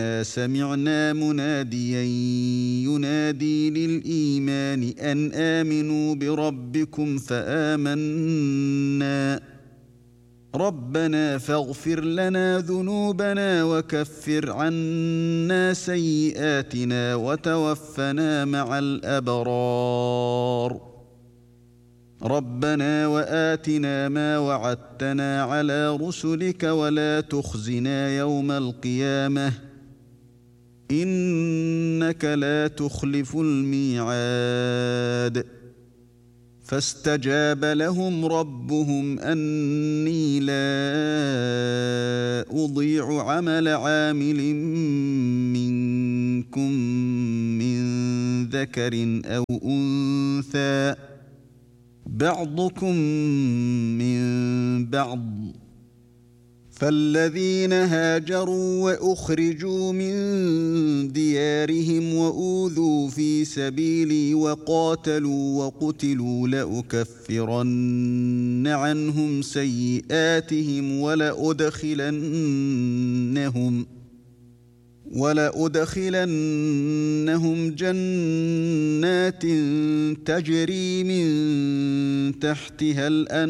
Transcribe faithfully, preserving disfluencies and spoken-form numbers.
سمعنا مناديا ينادي للإيمان أن آمنوا بربكم فآمنا ربنا فاغفر لنا ذنوبنا وكفر عنا سيئاتنا وتوفنا مع الأبرار ربنا وآتنا ما وعدتنا على رسلك ولا تخزنا يوم القيامة إنك لا تخلف الميعاد فاستجاب لهم ربهم أني لا أضيع عمل عامل منكم من ذكر أو أنثى بعضكم من بعض فالذين هاجروا وأخرجوا من ديارهم وأوذوا في سبيلي وقاتلوا وقتلوا لأكفرن عنهم سيئاتهم ولأدخلنهم ولأدخلنهم جنات تجري من تحتها الأنهار